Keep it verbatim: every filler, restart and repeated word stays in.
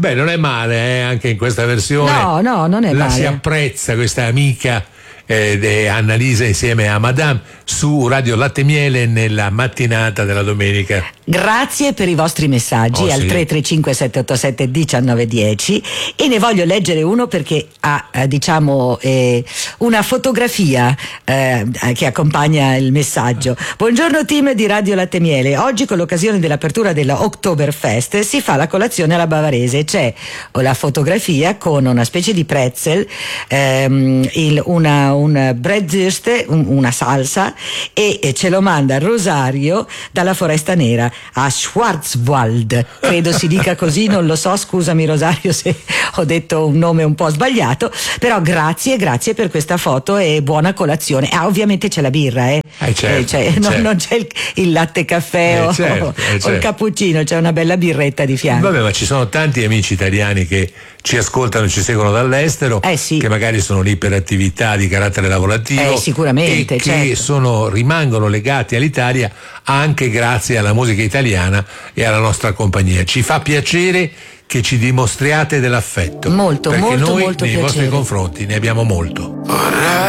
Beh, non è male, eh, anche in questa versione. No, no, non è la male. Si apprezza questa amica eh, di Annalisa insieme a Madame su Radio Latte Miele nella mattinata della domenica. Grazie per i vostri messaggi Oh, al sì. tre tre cinque sette otto sette uno nove uno zero e ne voglio leggere uno perché ha eh, diciamo eh, una fotografia eh, che accompagna il messaggio. Buongiorno team di Radio Latte Miele, oggi con l'occasione dell'apertura della Oktoberfest si fa la colazione alla bavarese, c'è la fotografia con una specie di pretzel, ehm, il, una un breadwurst, un, una salsa e, e ce lo manda Rosario dalla Foresta Nera a Schwarzwald, credo si dica così, non lo so, scusami Rosario se ho detto un nome un po' sbagliato, però grazie, grazie per questa foto e buona colazione. Ah, ovviamente c'è la birra, eh, Eh, certo, eh, cioè, certo. Non, non c'è il, il latte caffè Eh, o, certo, eh, o il certo. cappuccino, c'è una bella birretta di fianco. Vabbè, ma ci sono tanti amici italiani che ci ascoltano, ci seguono dall'estero, Eh, sì. che magari sono lì per attività di carattere lavorativo, Eh, sicuramente, e che certo. sono, rimangono legati all'Italia anche grazie alla musica italiana e alla nostra compagnia. Ci fa piacere che ci dimostriate dell'affetto, Molto, perché molto, noi molto nei piacere. vostri confronti ne abbiamo molto. Vorrei